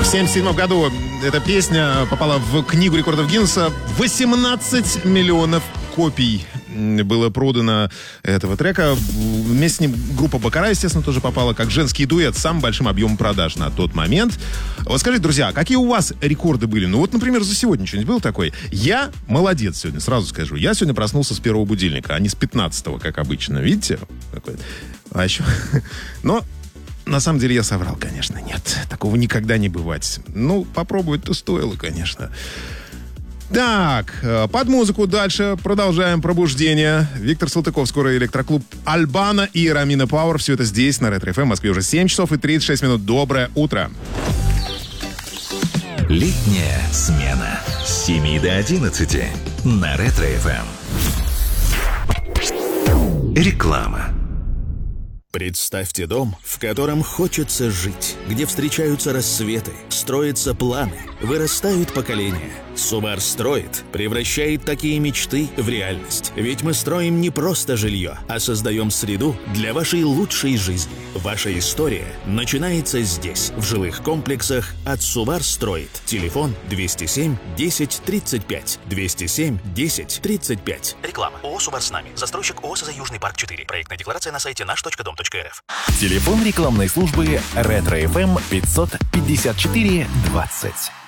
В 1977 году эта песня попала в книгу рекордов Гиннесса. 18 миллионов копий было продано этого трека. Вместе с ним группа Бакара, естественно, тоже попала как женский дуэт с самым большим объемом продаж на тот момент. Вот скажите, друзья, какие у вас рекорды были? Ну вот, например, за сегодня что-нибудь было такое? Я молодец сегодня, сразу скажу. Я сегодня проснулся с первого будильника, а не с 15-го, как обычно. Видите? А еще... Но... На самом деле я соврал, конечно, нет. Такого никогда не бывать. Ну, попробовать-то стоило, конечно. Так, под музыку дальше продолжаем пробуждение. Виктор Салтыков, скоро электроклуб Альбана и Рамина Пауэр. Все это здесь, на Ретро ФМ. В Москве уже 7 часов и 36 минут. Доброе утро. Летняя смена с 7 до 11 на Ретро ФМ. Реклама. Представьте дом, в котором хочется жить, где встречаются рассветы, строятся планы, вырастают поколения. Субар строит, превращает такие мечты в реальность. Ведь мы строим не просто жилье, а создаем среду для вашей лучшей жизни. Ваша история начинается здесь, в жилых комплексах от Субар строит. Телефон 207 10 35. 207 10 35. Реклама. ООО «Субар с нами». Застройщик ООО «СЗ Южный парк 4». Проектная декларация на сайте наш.дом.рф. Телефон рекламной службы Ретро ФМ 554 20.